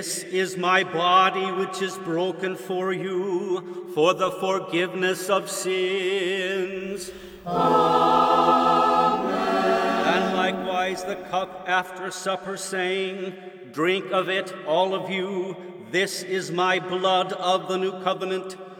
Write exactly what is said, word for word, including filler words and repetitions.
This is my body which is broken for you, for the forgiveness of sins. Amen. And likewise the cup after supper, saying, Drink of it, all of you. This is my blood of the new covenant,